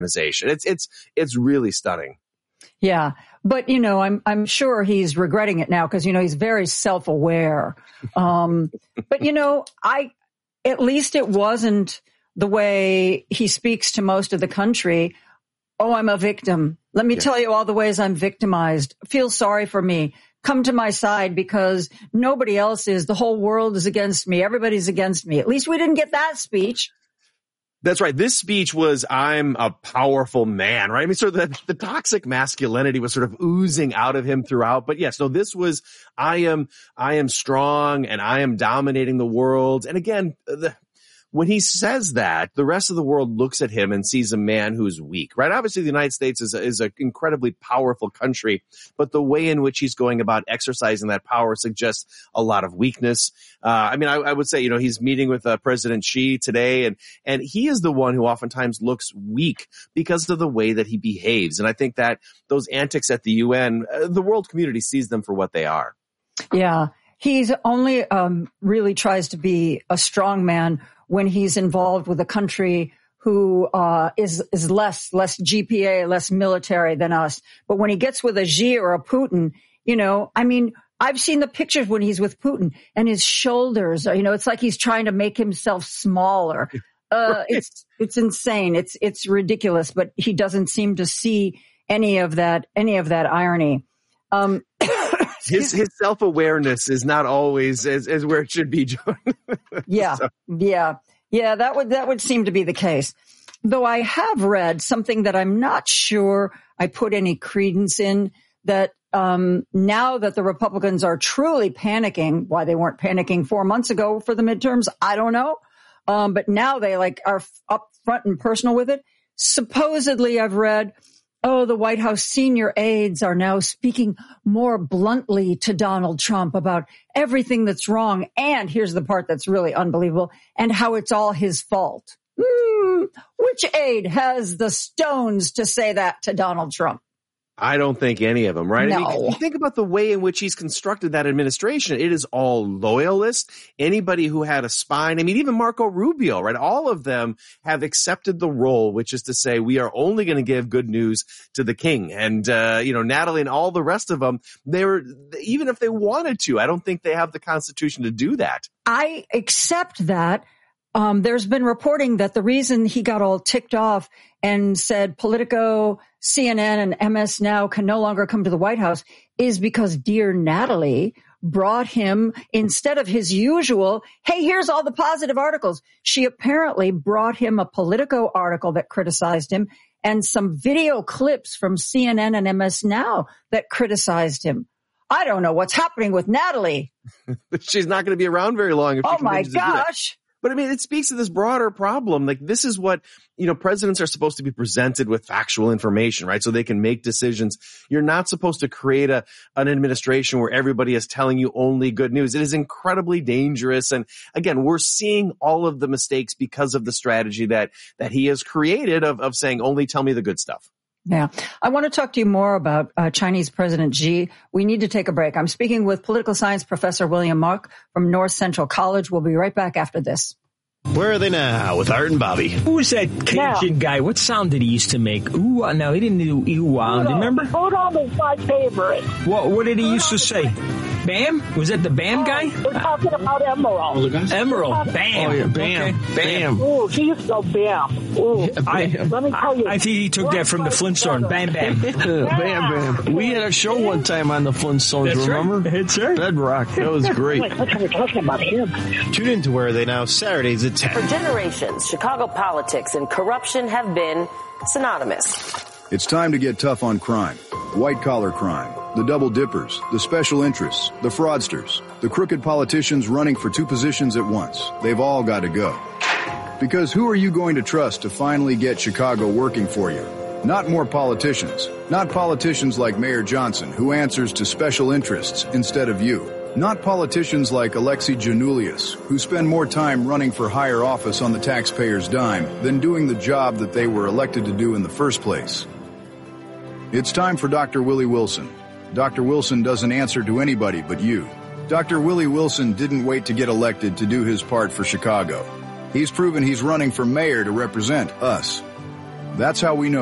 organization. It's really stunning. Yeah. But, I'm sure he's regretting it now because, he's very self-aware. But, at least it wasn't the way he speaks to most of the country. Oh, I'm a victim. Let me tell you all the ways I'm victimized. Feel sorry for me. Come to my side because nobody else is. The whole world is against me. Everybody's against me. At least we didn't get that speech. That's right. This speech was, I'm a powerful man, right? I mean, sort of the toxic masculinity was sort of oozing out of him throughout. But yes, no, this was, I am strong and I am dominating the world. And again, when he says that, the rest of the world looks at him and sees a man who's weak, right? Obviously, the United States is an incredibly powerful country, but the way in which he's going about exercising that power suggests a lot of weakness. I would say, he's meeting with President Xi today, and he is the one who oftentimes looks weak because of the way that he behaves. And I think that those antics at the UN, the world community sees them for what they are. Yeah. He's only really tries to be a strong man when he's involved with a country who is less GPA, less military than us. But when he gets with a Xi or a Putin, I've seen the pictures when he's with Putin and his shoulders, it's like he's trying to make himself smaller. Right. It's insane. It's ridiculous, but he doesn't seem to see any of that irony. His self-awareness is not always as where it should be, Joan. Yeah. So. Yeah. That would seem to be the case. Though I have read something that I'm not sure I put any credence in, that now that the Republicans are truly panicking, why they weren't panicking 4 months ago for the midterms, I don't know. But now they are up front and personal with it. Supposedly I've read, the White House senior aides are now speaking more bluntly to Donald Trump about everything that's wrong. And here's the part that's really unbelievable, and how it's all his fault. Which aide has the stones to say that to Donald Trump? I don't think any of them, right? No. I mean, you think about the way in which he's constructed that administration. It is all loyalists. Anybody who had a spine, even Marco Rubio, right? All of them have accepted the role, which is to say we are only going to give good news to the king. And, Natalie and all the rest of them, even if they wanted to, I don't think they have the constitution to do that. I accept that. There's been reporting that the reason he got all ticked off and said Politico, CNN, and MS Now can no longer come to the White House is because dear Natalie brought him, instead of his usual, hey, here's all the positive articles. She apparently brought him a Politico article that criticized him and some video clips from CNN and MS Now that criticized him. I don't know what's happening with Natalie. She's not going to be around very long. If oh my gosh. But it speaks to this broader problem. Like, this is what, presidents are supposed to be presented with factual information, right? So they can make decisions. You're not supposed to create an administration where everybody is telling you only good news. It is incredibly dangerous. And again, we're seeing all of the mistakes because of the strategy that he has created of saying, only tell me the good stuff. Yeah. I want to talk to you more about Chinese President Xi. We need to take a break. I'm speaking with political science professor William Mark from North Central College. We'll be right back after this. Where are they now with Art and Bobby? Who was that Cajun guy? What sound did he used to make? Ooh, no, he didn't do ooh-ah. Do you remember? Udon is my favorite. What did he used to say? Bam? Was that the Bam guy? We're talking about Emerald. Emerald. Bam. Oh, yeah, Bam. Okay. Bam. Ooh, he used to go Bam. Ooh. Let me tell you. I think he took that from the Flintstones. Bam, bam. Bam, bam. We had a show one time on the Flintstones, That's remember? Right. That's right. Bedrock. That was great. Wait, we're talking about him. Tune in to Where Are They Now, Saturdays at 10. For generations, Chicago politics and corruption have been synonymous. It's time to get tough on crime. White-collar crime, the double dippers, the special interests, the fraudsters, the crooked politicians running for two positions at once. They've all got to go. Because who are you going to trust to finally get Chicago working for you? Not more politicians. Not politicians like Mayor Johnson, who answers to special interests instead of you. Not politicians like Alexei Janulius, who spend more time running for higher office on the taxpayer's dime than doing the job that they were elected to do in the first place. It's time for Dr. Willie Wilson. Dr. Wilson doesn't answer to anybody but you. Dr. Willie Wilson didn't wait to get elected to do his part for Chicago. He's proven he's running for mayor to represent us. That's how we know